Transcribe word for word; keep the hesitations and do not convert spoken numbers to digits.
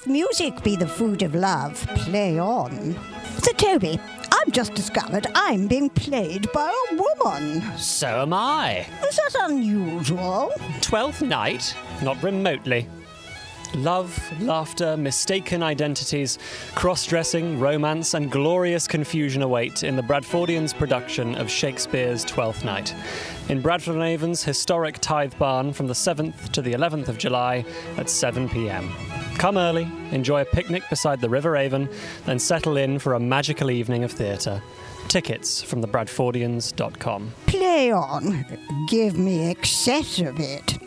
If music be the food of love, play on. Sir Toby, I've just discovered I'm being played by a woman. So am I. Is that unusual? Twelfth night? Not remotely. Love, laughter, mistaken identities, cross-dressing, romance and glorious confusion await in the Bradfordians' production of Shakespeare's Twelfth Night. In Bradford-on-Avon's historic Tithe Barn from the seventh to the eleventh of July at seven p.m. Come early, enjoy a picnic beside the River Avon, then settle in for a magical evening of theatre. Tickets from the bradfordians dot com. Play on. Give me excess of it.